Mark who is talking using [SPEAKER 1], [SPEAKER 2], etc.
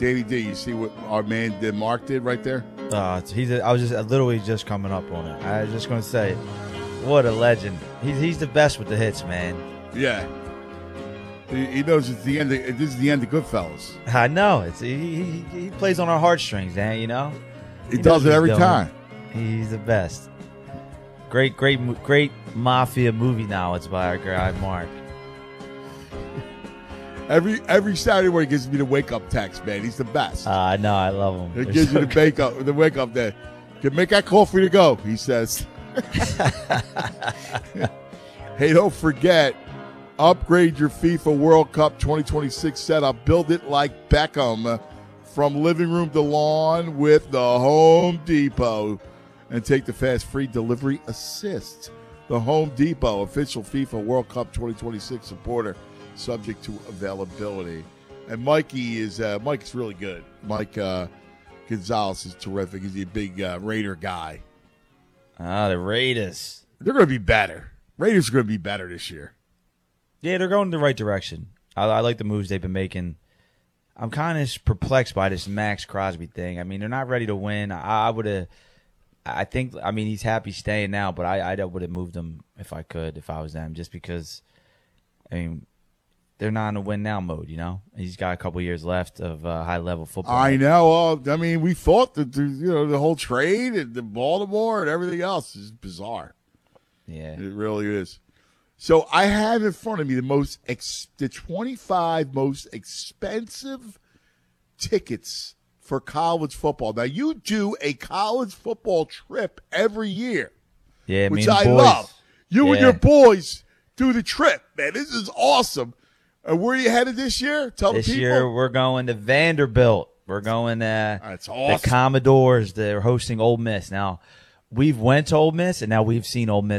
[SPEAKER 1] Danny D, you see what our man Mark did right there?
[SPEAKER 2] I was literally just coming up on it. I was just going to say, what a legend. He's the best with the hits, man.
[SPEAKER 1] Yeah. He knows it's the end. This is the end of Goodfellas.
[SPEAKER 2] I know. He plays on our heartstrings, man. You know.
[SPEAKER 1] He does it every time.
[SPEAKER 2] He's the best. Great mafia movie now. It's by our guy Mark.
[SPEAKER 1] Every Saturday morning he gives me the wake up text, man. He's the best.
[SPEAKER 2] I know. I love him.
[SPEAKER 1] He gives you the wake up there. Can make that call for you to go, he says. Hey, don't forget, upgrade your FIFA World Cup 2026 setup. Build it like Beckham, from living room to lawn with the Home Depot, and take the fast free delivery assist. The Home Depot, official FIFA World Cup 2026 supporter, subject to availability. And Mike's really good. Mike Gonzalez is terrific. He's a big Raider guy.
[SPEAKER 2] The Raiders.
[SPEAKER 1] They're going to be better. Raiders are going to be better this year.
[SPEAKER 2] Yeah, they're going in the right direction. I like the moves they've been making. I'm kind of perplexed by this Max Crosby thing. I mean, they're not ready to win. I mean, he's happy staying now, but I would have moved him if I was them, just because, I mean, they're not in a win now mode, you know? He's got a couple years left of high level football.
[SPEAKER 1] I know. I mean, we thought that the whole trade and the Baltimore and everything else is bizarre.
[SPEAKER 2] Yeah.
[SPEAKER 1] It really is. So I have in front of me the 25 most expensive tickets for college football. Now, you do a college football trip every year,
[SPEAKER 2] yeah,
[SPEAKER 1] which I love. You and your boys do the trip, man. This is awesome. Where are you headed this year? Tell the people.
[SPEAKER 2] This year we're going to Vanderbilt. We're going
[SPEAKER 1] That's awesome.
[SPEAKER 2] The Commodores. They're hosting Ole Miss. Now, we've went to Ole Miss, and now we've seen Ole Miss